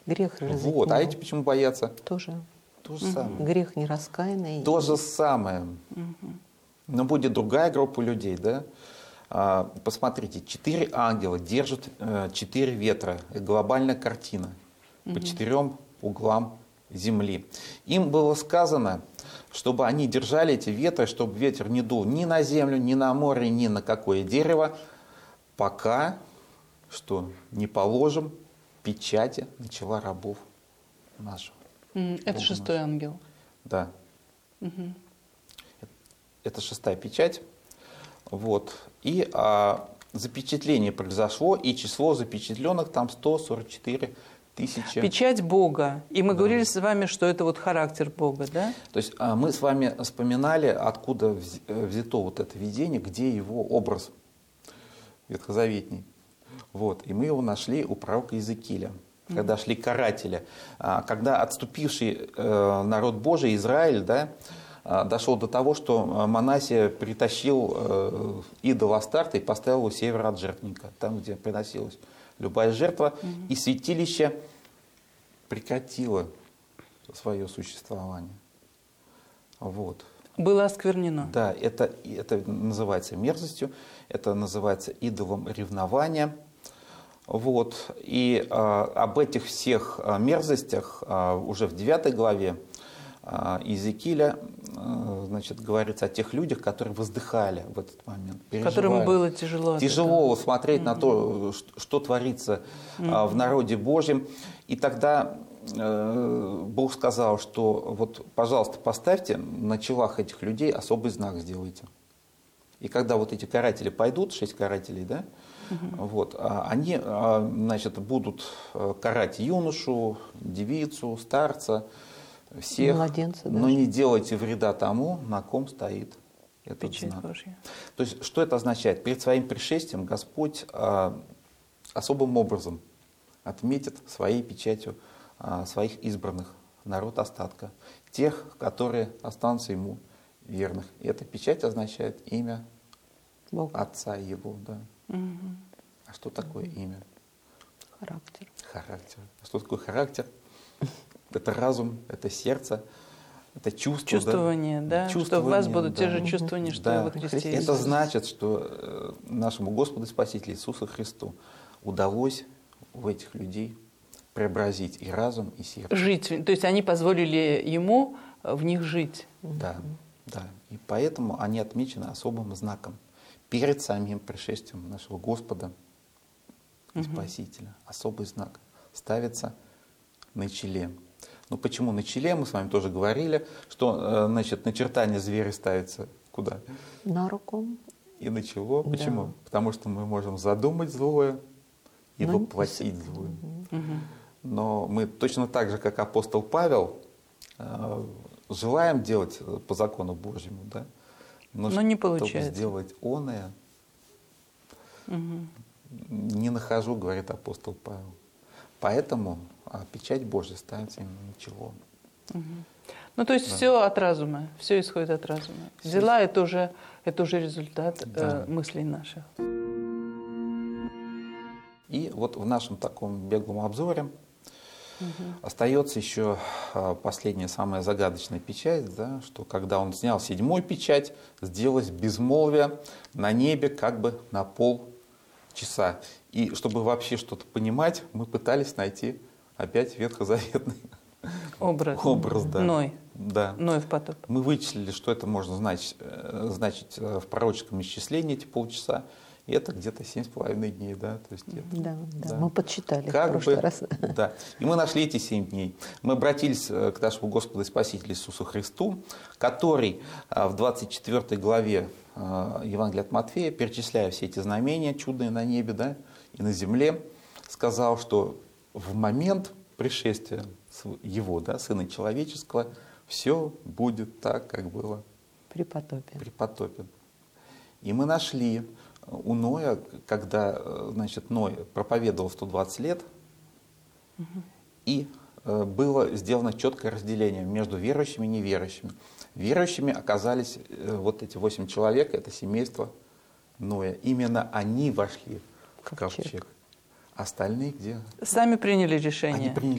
Грех разыграл. Вот. А эти почему боятся? Тоже. То же самое. Грех нераскаянный. То же самое. Но будет другая группа людей, да? Посмотрите, 4 ангела держат 4 ветра. Глобальная картина по 4 углам земли. Им было сказано, чтобы они держали эти ветры, чтобы ветер не дул ни на землю, ни на море, ни на какое дерево, пока что не положим печати на чела рабов наших. Это 6-й ангел. Да. Это 6-я печать. Вот. И запечатление произошло, и число запечатленных там 144 тысячи. Печать Бога. И мы говорили с вами, что это вот характер Бога, да? То есть мы с вами вспоминали, откуда взято вот это видение, где его образ ветхозаветний. Вот. И мы его нашли у пророка Иезекииля, когда шли каратели. Когда отступивший народ Божий, Израиль, да, дошел до того, что Манасия притащил идол Астарта и поставил его севера от жертвенника, там, где приносилась любая жертва, и святилище прекратило свое существование. Вот. Было осквернено. Да, это называется мерзостью, это называется идолом ревнования. Вот. И об этих всех мерзостях уже в 9 главе Иезекииля, значит, говорится о тех людях, которые воздыхали в этот момент, которым было тяжело. Тяжело смотреть на то, что творится в народе Божьем. И тогда Бог сказал, что вот, пожалуйста, поставьте на челах этих людей особый знак сделайте. И когда вот эти каратели пойдут, 6 карателей, да, вот, они, значит, будут карать юношу, девицу, старца, всех, младенца, но не делайте вреда тому, на ком стоит этот печать знак. Божья. То есть, что это означает? Перед своим пришествием Господь особым образом отметит своей печатью своих избранных, народ остатка, тех, которые останутся Ему верных. И эта печать означает имя Бог. Отца Его. Да. А что такое имя? Характер. Характер. А что такое характер? Это разум, это сердце, это чувство. Чувствование, да? Что в вас будут те же чувствования, что и во Христе Иисусе. Это значит, что нашему Господу и Спасителю Иисусу Христу удалось в этих людей преобразить и разум, и сердце. Жить. То есть они позволили Ему в них жить. Да, да. И поэтому они отмечены особым знаком перед самим пришествием нашего Господа и Спасителя. Особый знак ставится на челе. Ну почему на челе? Мы с вами тоже говорили, что, значит, начертание зверя ставится куда? На руку. И на чело. Да. Почему? Потому что мы можем задумать злое и воплотить злое. Но мы точно так же, как апостол Павел, желаем делать по закону Божьему, да? Но не получается. Чтобы сделать оное, не нахожу, говорит апостол Павел. Поэтому печать Божья ставится именно на чело. Ну, то есть все от разума, все исходит от разума. Дела — это уже результат мыслей наших. И вот в нашем таком беглом обзоре остается еще последняя, самая загадочная печать, да, что когда он снял 7-ю печать, сделалось безмолвие на небе как бы на полчаса. И чтобы вообще что-то понимать, мы пытались найти опять ветхозаветный образ, да. Ной. Да. Ной в потоп. Мы вычислили, что это можно значить в пророческом исчислении эти полчаса. И это где-то 7,5 дней, да? То есть это, Да. Мы подсчитали как в прошлый бы, раз. Да. И мы нашли эти 7 дней. Мы обратились к нашему Господу и Спасителю Иисусу Христу, который в 24 главе Евангелия от Матфея, перечисляя все эти знамения чудные на небе, да, и на земле, сказал, что в момент пришествия Его, да, Сына Человеческого, все будет так, как было При потопе. И мы нашли у Ноя, когда, значит, Ной проповедовал 120 лет, и было сделано четкое разделение между верующими и неверующими. Верующими оказались вот эти 8 человек, это семейство Ноя. Именно они вошли в ковчег. Остальные где? Сами приняли решение. Они приняли